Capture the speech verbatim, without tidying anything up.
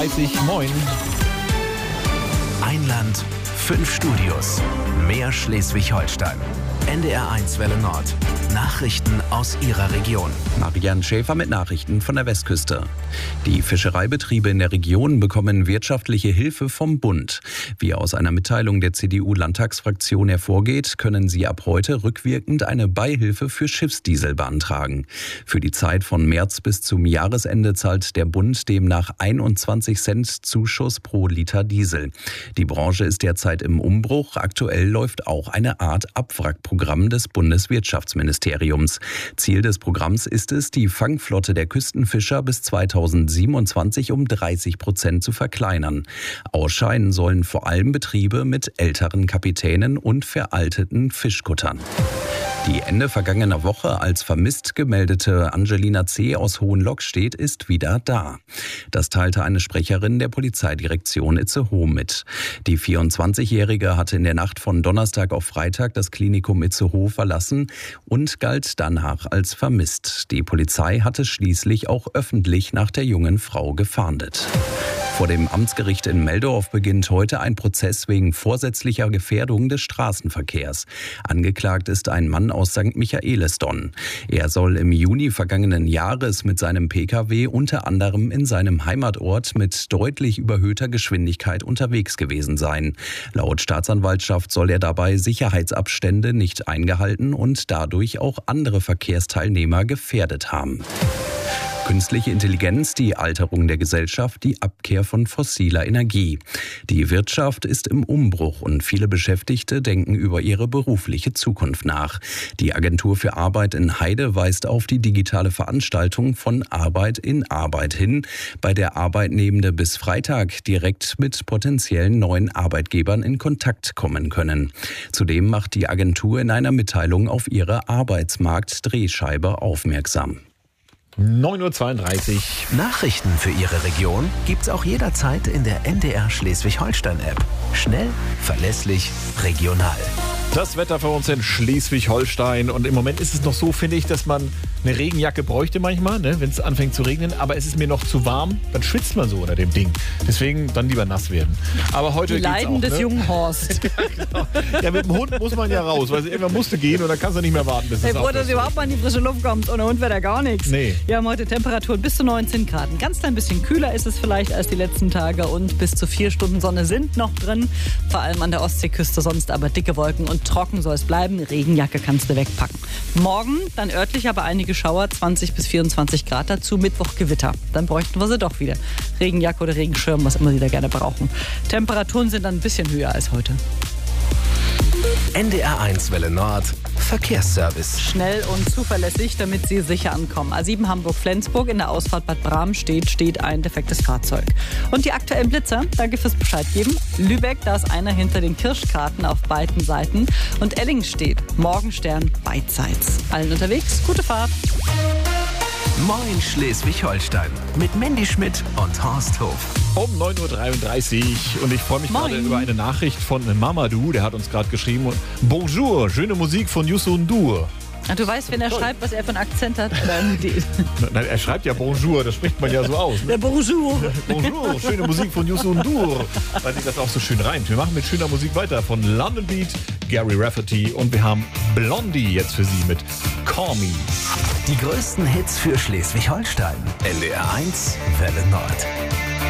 dreißig, moin. Ein Land, fünf Studios, mehr Schleswig-Holstein. N D R eins Welle Nord. Nachrichten aus Ihrer Region. Marianne Schäfer mit Nachrichten von der Westküste. Die Fischereibetriebe in der Region bekommen wirtschaftliche Hilfe vom Bund. Wie aus einer Mitteilung der C D U-Landtagsfraktion hervorgeht, können sie ab heute rückwirkend eine Beihilfe für Schiffsdiesel beantragen. Für die Zeit von März bis zum Jahresende zahlt der Bund demnach einundzwanzig Cent Zuschuss pro Liter Diesel. Die Branche ist derzeit im Umbruch. Aktuell läuft auch eine Art Abwrackprogramm des Bundeswirtschaftsministeriums. Ziel des Programms ist es, die Fangflotte der Küstenfischer bis zweitausendsiebenundzwanzig um dreißig Prozent zu verkleinern. Ausscheiden sollen vor allem Betriebe mit älteren Kapitänen und veralteten Fischkuttern. Die Ende vergangener Woche als vermisst gemeldete Angelina C. aus Hohenlockstedt ist wieder da. Das teilte eine Sprecherin der Polizeidirektion Itzehoe mit. Die vierundzwanzigjährige hatte in der Nacht von Donnerstag auf Freitag das Klinikum Itzehoe verlassen und galt danach als vermisst. Die Polizei hatte schließlich auch öffentlich nach der jungen Frau gefahndet. Vor dem Amtsgericht in Meldorf beginnt heute ein Prozess wegen vorsätzlicher Gefährdung des Straßenverkehrs. Angeklagt ist ein Mann aus Sankt Michaelisdonn. Er soll im Juni vergangenen Jahres mit seinem Pkw unter anderem in seinem Heimatort mit deutlich überhöhter Geschwindigkeit unterwegs gewesen sein. Laut Staatsanwaltschaft soll er dabei Sicherheitsabstände nicht eingehalten und dadurch auch andere Verkehrsteilnehmer gefährdet haben. Künstliche Intelligenz, die Alterung der Gesellschaft, die Abkehr von fossiler Energie. Die Wirtschaft ist im Umbruch und viele Beschäftigte denken über ihre berufliche Zukunft nach. Die Agentur für Arbeit in Heide weist auf die digitale Veranstaltung von Arbeit in Arbeit hin, bei der Arbeitnehmende bis Freitag direkt mit potenziellen neuen Arbeitgebern in Kontakt kommen können. Zudem macht die Agentur in einer Mitteilung auf ihre Arbeitsmarkt-Drehscheibe aufmerksam. neun Uhr zweiunddreißig. Nachrichten für Ihre Region gibt's auch jederzeit in der N D R Schleswig-Holstein-App. Schnell, verlässlich, regional. Das Wetter für uns in Schleswig-Holstein. Und im Moment ist es noch so, finde ich, dass man eine Regenjacke bräuchte manchmal, ne, wenn es anfängt zu regnen. Aber es ist mir noch zu warm, dann schwitzt man so unter dem Ding. Deswegen dann lieber nass werden. Aber heute Die geht's Leiden auch, des ne? jungen Horst. Genau. Ja, mit dem Hund muss man ja raus, weil irgendwann musste gehen und dann kannst du nicht mehr warten, bis Hey, es froh, dass aufhört. du überhaupt mal in die frische Luft kommst. Ohne Hund wäre da gar nichts. Nee. Wir haben heute Temperaturen bis zu neunzehn Grad. Ein ganz klein bisschen kühler ist es vielleicht als die letzten Tage und bis zu vier Stunden Sonne sind noch drin. Vor allem an der Ostseeküste, sonst aber dicke Wolken und trocken soll es bleiben. Regenjacke kannst du wegpacken. Morgen dann örtlich aber einige Schauer, zwanzig bis vierundzwanzig Grad dazu. Mittwoch Gewitter. Dann bräuchten wir sie doch wieder. Regenjacke oder Regenschirm, was immer Sie da gerne brauchen. Temperaturen sind dann ein bisschen höher als heute. N D R eins Welle Nord. Verkehrsservice. Schnell und zuverlässig, damit Sie sicher ankommen. A sieben Hamburg-Flensburg, in der Ausfahrt Bad Bram steht, steht ein defektes Fahrzeug. Und die aktuellen Blitzer, danke fürs Bescheid geben. Lübeck, da ist einer hinter den Kirschkarten auf beiden Seiten. Und Elling steht, Morgenstern beidseits. Allen unterwegs, gute Fahrt. Moin Schleswig-Holstein. Mit Mandy Schmidt und Horst Hof. Um neun Uhr dreiunddreißig und ich freue mich Moin. gerade über eine Nachricht von Mamadou, der hat uns gerade geschrieben. Bonjour, schöne Musik von Youssou N'Dour. Und du weißt, wenn er schreibt, was er für einen Akzent hat? Oder die Nein, er schreibt ja Bonjour, das spricht man ja so aus. Ne? Der Bonjour. Bonjour, schöne Musik von Youssou N'Dour, weil sich das auch so schön reimt. Wir machen mit schöner Musik weiter von London Beat, Gary Rafferty und wir haben Blondie jetzt für Sie mit Call Me. Die größten Hits für Schleswig-Holstein. N D R eins Welle Nord.